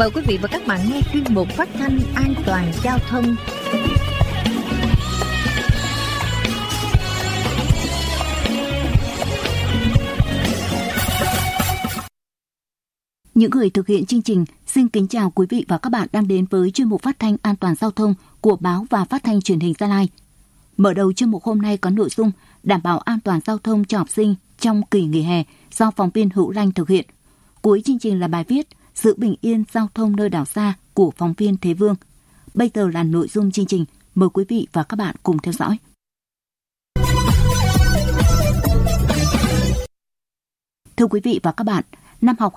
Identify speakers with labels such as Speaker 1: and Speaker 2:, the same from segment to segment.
Speaker 1: Mời quý vị và các bạn nghe chuyên mục phát thanh an toàn giao thông.
Speaker 2: Những người thực hiện chương trình xin kính chào quý vị và các bạn đang đến với chuyên mục phát thanh an toàn giao thông của báo và phát thanh truyền hình Gia Lai. Mở đầu chuyên mục hôm nay có nội dung đảm bảo an toàn giao thông cho học sinh trong kỳ nghỉ hè do phóng viên Hữu Lanh thực hiện. Cuối chương trình là bài viết giữ bình yên giao thông nơi đảo xa của phóng viên Thế Vương. Bây giờ là nội dung chương trình. Mời quý vị và các bạn cùng theo dõi. Thưa quý vị và các bạn, năm học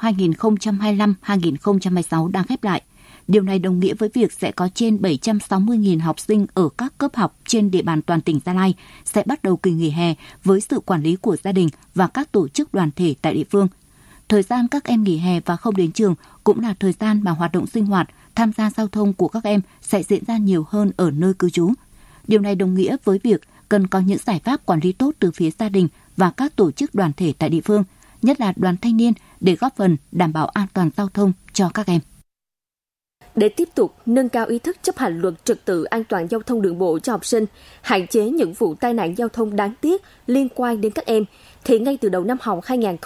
Speaker 2: 2025-2026 đang khép lại. Điều này đồng nghĩa với việc sẽ có trên 760.000 học sinh ở các cấp học trên địa bàn toàn tỉnh Gia Lai sẽ bắt đầu kỳ nghỉ hè với sự quản lý của gia đình và các tổ chức đoàn thể tại địa phương. Thời gian các em nghỉ hè và không đến trường cũng là thời gian mà hoạt động sinh hoạt, tham gia giao thông của các em sẽ diễn ra nhiều hơn ở nơi cư trú. Điều này đồng nghĩa với việc cần có những giải pháp quản lý tốt từ phía gia đình và các tổ chức đoàn thể tại địa phương, nhất là đoàn thanh niên để góp phần đảm bảo an toàn giao thông cho các em.
Speaker 3: Để tiếp tục nâng cao ý thức chấp hành luật trật tự an toàn giao thông đường bộ cho học sinh, hạn chế những vụ tai nạn giao thông đáng tiếc liên quan đến các em, thì ngay từ đầu năm học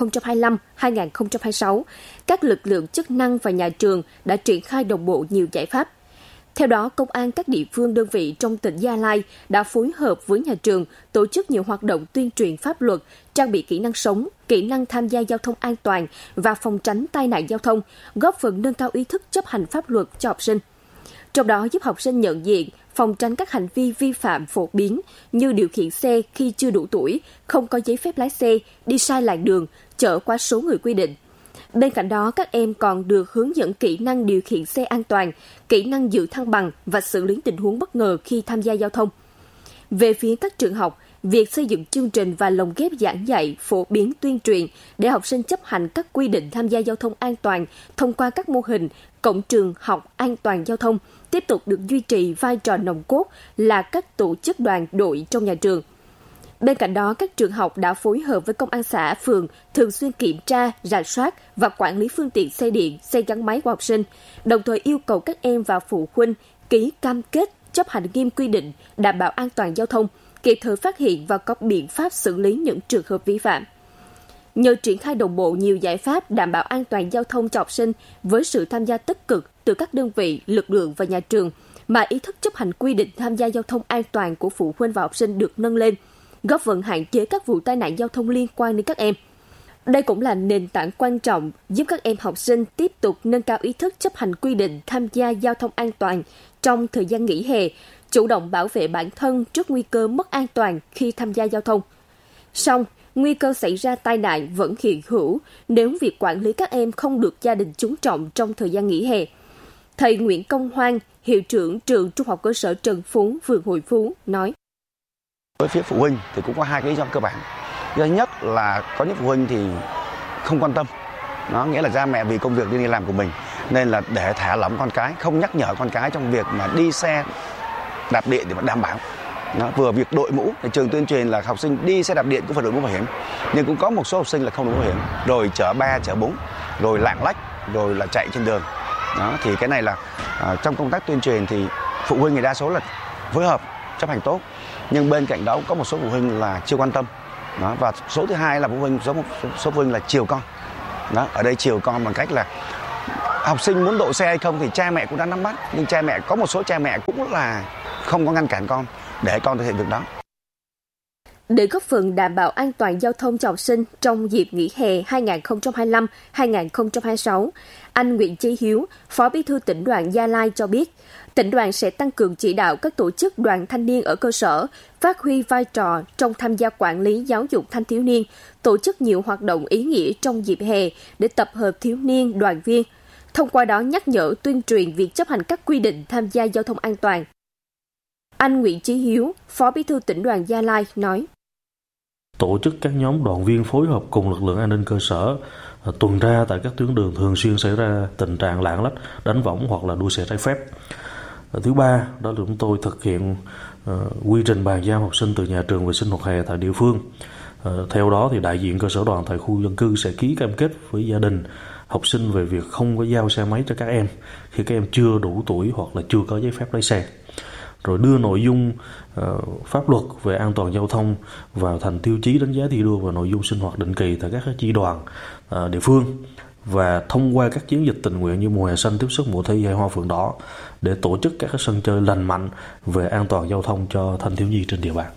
Speaker 3: 2025-2026, các lực lượng chức năng và nhà trường đã triển khai đồng bộ nhiều giải pháp. Theo đó, công an các địa phương đơn vị trong tỉnh Gia Lai đã phối hợp với nhà trường tổ chức nhiều hoạt động tuyên truyền pháp luật, trang bị kỹ năng sống, kỹ năng tham gia giao thông an toàn và phòng tránh tai nạn giao thông, góp phần nâng cao ý thức chấp hành pháp luật cho học sinh. Trong đó giúp học sinh nhận diện, phòng tránh các hành vi vi phạm phổ biến như điều khiển xe khi chưa đủ tuổi, không có giấy phép lái xe, đi sai làn đường, chở quá số người quy định. Bên cạnh đó, các em còn được hướng dẫn kỹ năng điều khiển xe an toàn, kỹ năng giữ thăng bằng và xử lý tình huống bất ngờ khi tham gia giao thông. Về phía các trường học, việc xây dựng chương trình và lồng ghép giảng dạy, phổ biến tuyên truyền để học sinh chấp hành các quy định tham gia giao thông an toàn thông qua các mô hình cổng trường học an toàn giao thông tiếp tục được duy trì vai trò nòng cốt là các tổ chức đoàn đội trong nhà trường. Bên cạnh đó, các trường học đã phối hợp với công an xã, phường thường xuyên kiểm tra, rà soát và quản lý phương tiện xe điện, xe gắn máy của học sinh, đồng thời yêu cầu các em và phụ huynh ký cam kết chấp hành nghiêm quy định đảm bảo an toàn giao thông, kịp thời phát hiện và có biện pháp xử lý những trường hợp vi phạm. Nhờ triển khai đồng bộ nhiều giải pháp đảm bảo an toàn giao thông cho học sinh với sự tham gia tích cực từ các đơn vị, lực lượng và nhà trường, mà ý thức chấp hành quy định tham gia giao thông an toàn của phụ huynh và học sinh được nâng lên, góp phần hạn chế các vụ tai nạn giao thông liên quan đến các em. Đây cũng là nền tảng quan trọng giúp các em học sinh tiếp tục nâng cao ý thức chấp hành quy định tham gia giao thông an toàn trong thời gian nghỉ hè, chủ động bảo vệ bản thân trước nguy cơ mất an toàn khi tham gia giao thông. Song, nguy cơ xảy ra tai nạn vẫn hiện hữu nếu việc quản lý các em không được gia đình chú trọng trong thời gian nghỉ hè. Thầy Nguyễn Công Hoan, hiệu trưởng trường Trung học cơ sở Trần Phú, phường Hội Phú nói:
Speaker 4: Với phía phụ huynh thì cũng có hai cái lý do cơ bản. Thứ nhất là có những phụ huynh thì không quan tâm, nó nghĩa là cha mẹ vì công việc đi làm của mình nên là để thả lỏng con cái, không nhắc nhở con cái trong việc mà đi xe đạp điện để mà đảm bảo. Nó vừa việc đội mũ, thì trường tuyên truyền là học sinh đi xe đạp điện cũng phải đội mũ bảo hiểm, nhưng cũng có một số học sinh là không đội mũ bảo hiểm, rồi chở 3, chở 4, rồi lạng lách, rồi là chạy trên đường. Đó, thì cái này là trong công tác tuyên truyền thì phụ huynh thì đa số là phối hợp chấp hành tốt, nhưng bên cạnh đó có một số phụ huynh là chưa quan tâm. Đó, và số thứ hai là số phụ huynh là chiều con. Đó, ở đây chiều con bằng cách là học sinh muốn độ xe hay không thì cha mẹ cũng đã nắm bắt, nhưng có một số cha mẹ cũng là không có ngăn cản con để con thực hiện việc đó.
Speaker 3: Để góp phần đảm bảo an toàn giao thông cho học sinh trong dịp nghỉ hè 2025-2026, anh Nguyễn Chí Hiếu, Phó Bí thư Tỉnh đoàn Gia Lai cho biết, tỉnh đoàn sẽ tăng cường chỉ đạo các tổ chức đoàn thanh niên ở cơ sở, phát huy vai trò trong tham gia quản lý giáo dục thanh thiếu niên, tổ chức nhiều hoạt động ý nghĩa trong dịp hè để tập hợp thiếu niên, đoàn viên, thông qua đó nhắc nhở tuyên truyền việc chấp hành các quy định tham gia giao thông an toàn. Anh Nguyễn Chí Hiếu, Phó Bí thư Tỉnh đoàn Gia Lai nói:
Speaker 5: Tổ chức các nhóm đoàn viên phối hợp cùng lực lượng an ninh cơ sở tuần tra tại các tuyến đường thường xuyên xảy ra tình trạng lạng lách, đánh võng hoặc là đua xe trái phép. Thứ ba, đó là chúng tôi thực hiện quy trình bàn giao học sinh từ nhà trường về sinh hoạt hè tại địa phương. Theo đó thì đại diện cơ sở đoàn tại khu dân cư sẽ ký cam kết với gia đình học sinh về việc không có giao xe máy cho các em khi các em chưa đủ tuổi hoặc là chưa có giấy phép lái xe. Rồi đưa nội dung pháp luật về an toàn giao thông vào thành tiêu chí đánh giá thi đua và nội dung sinh hoạt định kỳ tại các chi đoàn địa phương, và thông qua các chiến dịch tình nguyện như mùa hè xanh tiếp sức mùa thi hay hoa phượng đỏ để tổ chức các sân chơi lành mạnh về an toàn giao thông cho thanh thiếu nhi trên địa bàn.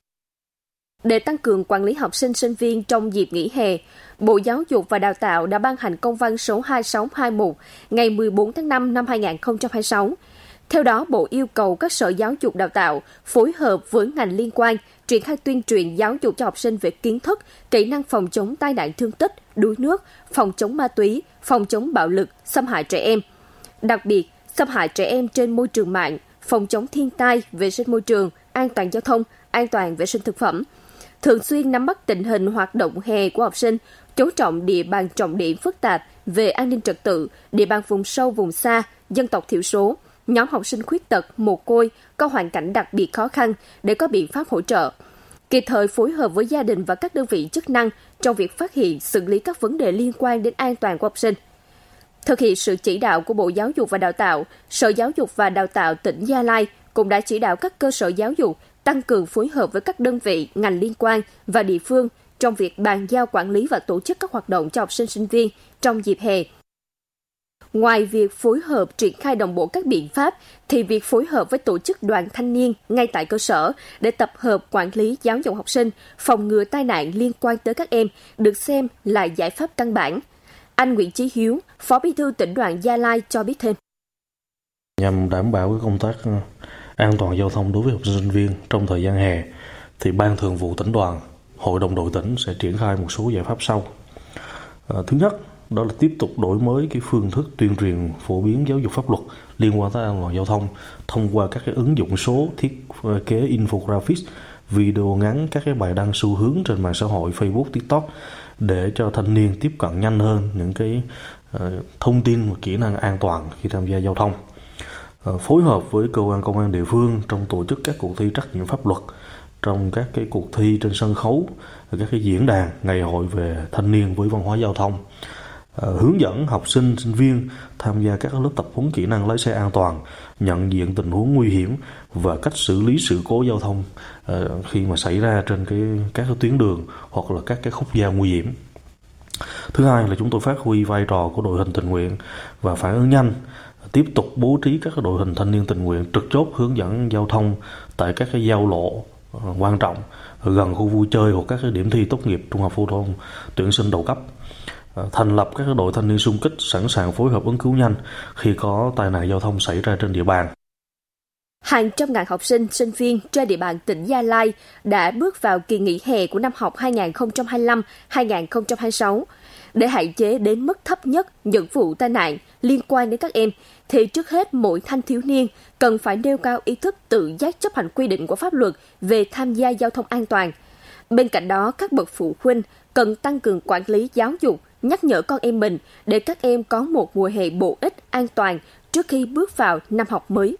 Speaker 3: Để tăng cường quản lý học sinh sinh viên trong dịp nghỉ hè, Bộ Giáo dục và Đào tạo đã ban hành công văn số 2621 ngày 14 tháng 5 năm 2026. Theo đó, Bộ yêu cầu các sở giáo dục đào tạo phối hợp với ngành liên quan triển khai tuyên truyền giáo dục cho học sinh về kiến thức, kỹ năng phòng chống tai nạn thương tích, đuối nước, phòng chống ma túy, phòng chống bạo lực, xâm hại trẻ em. Đặc biệt, xâm hại trẻ em trên môi trường mạng, phòng chống thiên tai, vệ sinh môi trường, an toàn giao thông, an toàn vệ sinh thực phẩm. Thường xuyên nắm bắt tình hình hoạt động hè của học sinh, chú trọng địa bàn trọng điểm phức tạp về an ninh trật tự, địa bàn vùng sâu, vùng xa, dân tộc thiểu số, nhóm học sinh khuyết tật, mồ côi, có hoàn cảnh đặc biệt khó khăn để có biện pháp hỗ trợ. Kịp thời phối hợp với gia đình và các đơn vị chức năng trong việc phát hiện, xử lý các vấn đề liên quan đến an toàn của học sinh. Thực hiện sự chỉ đạo của Bộ Giáo dục và Đào tạo, Sở Giáo dục và Đào tạo tỉnh Gia Lai cũng đã chỉ đạo các cơ sở giáo dục tăng cường phối hợp với các đơn vị, ngành liên quan và địa phương trong việc bàn giao quản lý và tổ chức các hoạt động cho học sinh sinh viên trong dịp hè. Ngoài việc phối hợp triển khai đồng bộ các biện pháp, thì việc phối hợp với tổ chức đoàn thanh niên ngay tại cơ sở để tập hợp quản lý giáo dục học sinh, phòng ngừa tai nạn liên quan tới các em được xem là giải pháp căn bản. Anh Nguyễn Chí Hiếu, Phó Bí thư Tỉnh đoàn Gia Lai cho biết thêm.
Speaker 5: Nhằm đảm bảo công tác an toàn giao thông đối với học sinh sinh viên trong thời gian hè, thì Ban Thường vụ Tỉnh đoàn, Hội đồng đội tỉnh sẽ triển khai một số giải pháp sau. Thứ nhất, đó là tiếp tục đổi mới cái phương thức tuyên truyền phổ biến giáo dục pháp luật liên quan tới an toàn giao thông thông qua các cái ứng dụng số, thiết kế infographics, video ngắn, các cái bài đăng xu hướng trên mạng xã hội Facebook, TikTok để cho thanh niên tiếp cận nhanh hơn những cái thông tin và kỹ năng an toàn khi tham gia giao thông. Phối hợp với cơ quan công an địa phương trong tổ chức các cuộc thi trắc nghiệm pháp luật, trong các cái cuộc thi trên sân khấu, các cái diễn đàn, ngày hội về thanh niên với văn hóa giao thông. Hướng dẫn học sinh, sinh viên tham gia các lớp tập huấn kỹ năng lái xe an toàn, nhận diện tình huống nguy hiểm và cách xử lý sự cố giao thông khi mà xảy ra trên các cái tuyến đường hoặc là các cái khúc giao nguy hiểm. Thứ hai là chúng tôi phát huy vai trò của đội hình tình nguyện và phản ứng nhanh, tiếp tục bố trí các đội hình thanh niên tình nguyện trực chốt hướng dẫn giao thông tại các cái giao lộ quan trọng gần khu vui chơi hoặc các cái điểm thi tốt nghiệp trung học phổ thông tuyển sinh đầu cấp. Thành lập các đội thanh niên xung kích sẵn sàng phối hợp ứng cứu nhanh khi có tai nạn giao thông xảy ra trên địa bàn.
Speaker 3: Hàng trăm ngàn học sinh, sinh viên trên địa bàn tỉnh Gia Lai đã bước vào kỳ nghỉ hè của năm học 2025-2026. Để hạn chế đến mức thấp nhất những vụ tai nạn liên quan đến các em, thì trước hết mỗi thanh thiếu niên cần phải nêu cao ý thức tự giác chấp hành quy định của pháp luật về tham gia giao thông an toàn. Bên cạnh đó, các bậc phụ huynh cần tăng cường quản lý giáo dục, nhắc nhở con em mình để các em có một mùa hè bổ ích, an toàn trước khi bước vào năm học mới.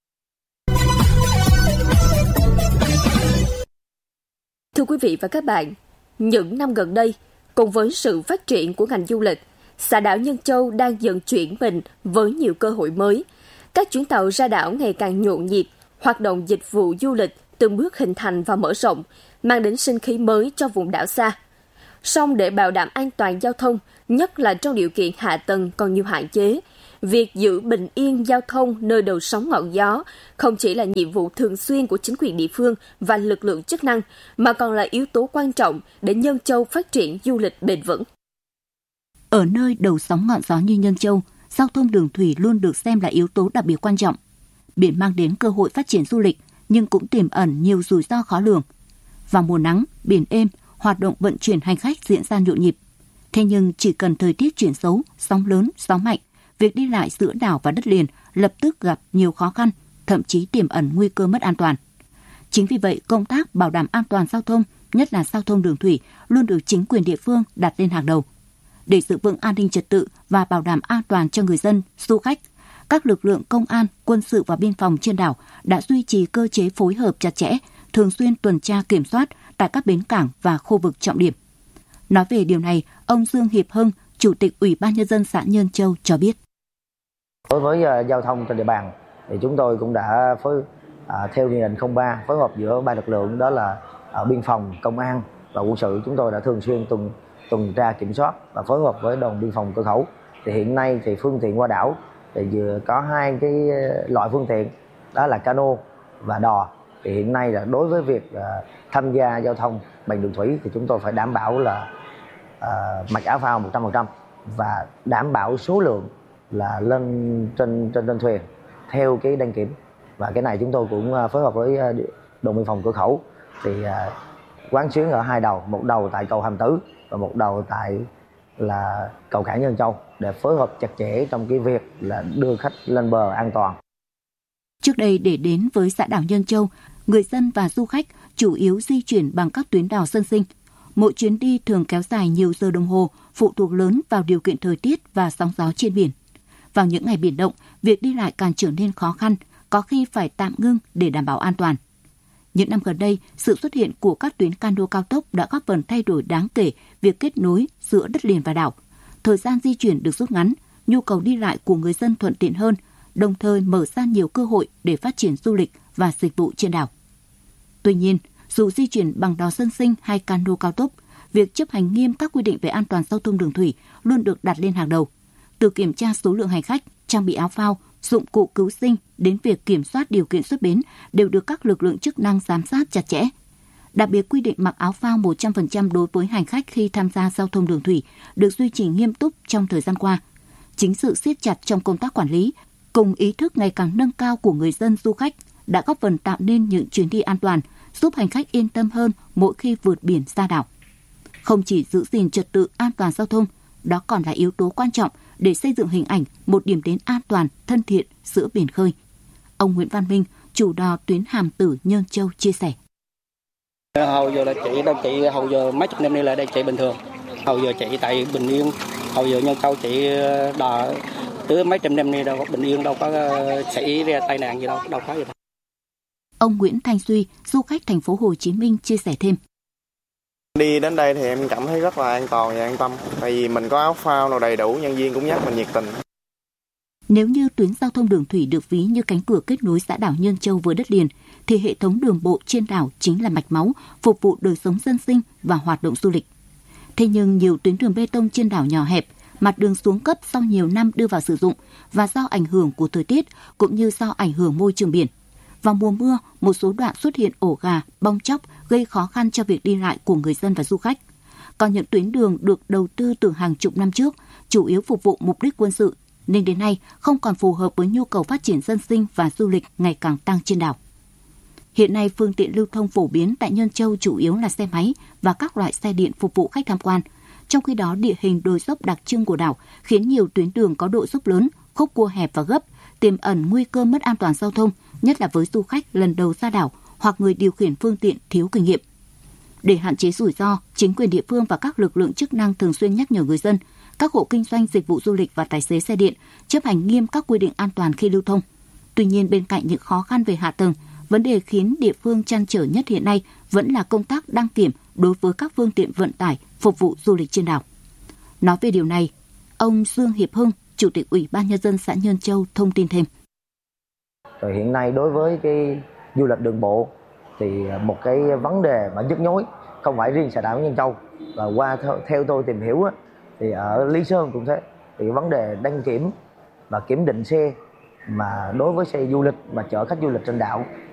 Speaker 3: Thưa quý vị và các bạn, những năm gần đây, cùng với sự phát triển của ngành du lịch, xã đảo Nhân Châu đang dần chuyển mình với nhiều cơ hội mới. Các chuyến tàu ra đảo ngày càng nhộn nhịp, hoạt động dịch vụ du lịch từng bước hình thành và mở rộng, mang đến sinh khí mới cho vùng đảo xa. Song để bảo đảm an toàn giao thông, nhất là trong điều kiện hạ tầng còn nhiều hạn chế, việc giữ bình yên giao thông nơi đầu sóng ngọn gió không chỉ là nhiệm vụ thường xuyên của chính quyền địa phương và lực lượng chức năng, mà còn là yếu tố quan trọng để Nhân Châu phát triển du lịch bền vững.
Speaker 2: Ở nơi đầu sóng ngọn gió như Nhân Châu, giao thông đường thủy luôn được xem là yếu tố đặc biệt quan trọng. Biển mang đến cơ hội phát triển du lịch, nhưng cũng tiềm ẩn nhiều rủi ro khó lường. Vào mùa nắng, biển êm, hoạt động vận chuyển hành khách diễn ra nhộn nhịp. Thế nhưng chỉ cần thời tiết chuyển xấu, sóng lớn, gió mạnh, việc đi lại giữa đảo và đất liền lập tức gặp nhiều khó khăn, thậm chí tiềm ẩn nguy cơ mất an toàn. Chính vì vậy, công tác bảo đảm an toàn giao thông, nhất là giao thông đường thủy, luôn được chính quyền địa phương đặt lên hàng đầu. Để giữ vững an ninh trật tự và bảo đảm an toàn cho người dân, du khách, các lực lượng công an, quân sự và biên phòng trên đảo đã duy trì cơ chế phối hợp chặt chẽ, thường xuyên tuần tra kiểm soát tại các bến cảng và khu vực trọng điểm. Nói về điều này, ông Dương Hiệp Hưng, Chủ tịch Ủy ban Nhân dân xã Nhơn Châu cho biết.
Speaker 6: Đối với giao thông trên địa bàn thì chúng tôi cũng đã theo Nghị định 03 phối hợp giữa ba lực lượng, đó là biên phòng, công an và quân sự. Chúng tôi đã thường xuyên tuần tra kiểm soát và phối hợp với đồn biên phòng cửa khẩu. Thì hiện nay thì phương tiện qua đảo thì vừa có hai cái loại phương tiện, đó là cano và đò. Thì hiện nay là đối với việc tham gia giao thông bằng đường thủy thì chúng tôi phải đảm bảo là mặc áo phao 100% và đảm bảo số lượng là lên trên thuyền theo cái đăng kiểm. Và cái này chúng tôi cũng phối hợp với đồn biên phòng cửa khẩu thì quán xuyến ở hai đầu, một đầu tại cầu Hàm Tử và một đầu tại là cầu cảng Nhơn Châu để phối hợp chặt chẽ trong cái việc là đưa khách lên bờ an toàn.
Speaker 2: Trước đây để đến với xã đảo Nhơn Châu, người dân và du khách chủ yếu di chuyển bằng các tuyến đò dân sinh. Mỗi chuyến đi thường kéo dài nhiều giờ đồng hồ, phụ thuộc lớn vào điều kiện thời tiết và sóng gió trên biển. Vào những ngày biển động, việc đi lại càng trở nên khó khăn, có khi phải tạm ngưng để đảm bảo an toàn. Những năm gần đây, sự xuất hiện của các tuyến cano cao tốc đã góp phần thay đổi đáng kể việc kết nối giữa đất liền và đảo. Thời gian di chuyển được rút ngắn, nhu cầu đi lại của người dân thuận tiện hơn, đồng thời mở ra nhiều cơ hội để phát triển du lịch và dịch vụ trên đảo. Tuy nhiên, dù di chuyển bằng đò dân sinh hay cano cao tốc, việc chấp hành nghiêm các quy định về an toàn giao thông đường thủy luôn được đặt lên hàng đầu. Từ kiểm tra số lượng hành khách, trang bị áo phao, dụng cụ cứu sinh đến việc kiểm soát điều kiện xuất bến đều được các lực lượng chức năng giám sát chặt chẽ. Đặc biệt quy định mặc áo phao 100% đối với hành khách khi tham gia giao thông đường thủy được duy trì nghiêm túc trong thời gian qua. Chính sự siết chặt trong công tác quản lý cùng ý thức ngày càng nâng cao của người dân du khách đã góp phần tạo nên những chuyến đi an toàn, giúp hành khách yên tâm hơn mỗi khi vượt biển ra đảo. Không chỉ giữ gìn trật tự an toàn giao thông, đó còn là yếu tố quan trọng để xây dựng hình ảnh một điểm đến an toàn, thân thiện giữa biển khơi. Ông Nguyễn Văn Minh, chủ đò tuyến Hàm Tử Nhơn Châu chia sẻ.
Speaker 7: Hầu giờ là chị đang chạy, hầu giờ mấy chục năm nay là đang chạy bình thường. Hầu giờ chạy tại Bình Yên, hầu giờ Nhơn Châu chạy đò tới mấy trăm năm nay đâu có Bình Yên, đâu có xảy ra tai nạn gì đâu có gì đâu.
Speaker 2: Ông Nguyễn Thanh Duy, du khách thành phố Hồ Chí Minh chia sẻ thêm.
Speaker 8: Đi đến đây thì em cảm thấy rất là an toàn và an tâm, tại vì mình có áo phao nào đầy đủ, nhân viên cũng nhắc mình nhiệt tình.
Speaker 2: Nếu như tuyến giao thông đường thủy được ví như cánh cửa kết nối xã đảo Nhơn Châu với đất liền, thì hệ thống đường bộ trên đảo chính là mạch máu phục vụ đời sống dân sinh và hoạt động du lịch. Thế nhưng nhiều tuyến đường bê tông trên đảo nhỏ hẹp, mặt đường xuống cấp sau nhiều năm đưa vào sử dụng và do ảnh hưởng của thời tiết cũng như do ảnh hưởng môi trường biển. Vào mùa mưa, một số đoạn xuất hiện ổ gà, bong tróc gây khó khăn cho việc đi lại của người dân và du khách. Còn những tuyến đường được đầu tư từ hàng chục năm trước, chủ yếu phục vụ mục đích quân sự, nên đến nay không còn phù hợp với nhu cầu phát triển dân sinh và du lịch ngày càng tăng trên đảo. Hiện nay, phương tiện lưu thông phổ biến tại Nhơn Châu chủ yếu là xe máy và các loại xe điện phục vụ khách tham quan. Trong khi đó, địa hình đồi dốc đặc trưng của đảo khiến nhiều tuyến đường có độ dốc lớn, khúc cua hẹp và gấp, tiềm ẩn nguy cơ mất an toàn giao thông, nhất là với du khách lần đầu ra đảo hoặc người điều khiển phương tiện thiếu kinh nghiệm. Để hạn chế rủi ro, chính quyền địa phương và các lực lượng chức năng thường xuyên nhắc nhở người dân, các hộ kinh doanh dịch vụ du lịch và tài xế xe điện chấp hành nghiêm các quy định an toàn khi lưu thông. Tuy nhiên, bên cạnh những khó khăn về hạ tầng, vấn đề khiến địa phương trăn trở nhất hiện nay vẫn là công tác đăng kiểm đối với các phương tiện vận tải phục vụ du lịch trên đảo. Nói về điều này, ông Dương Hiệp Hưng, Chủ tịch Ủy ban Nhân dân xã Nhơn Châu thông tin thêm.
Speaker 6: Rồi hiện nay đối với cái du lịch đường bộ thì một cái vấn đề mà nhức nhối không phải riêng xã đảo Nhơn Châu, và qua theo tôi tìm hiểu thì ở Lý Sơn cũng thế, thì vấn đề đăng kiểm và kiểm định xe mà đối với xe du lịch mà chở khách du lịch trên đảo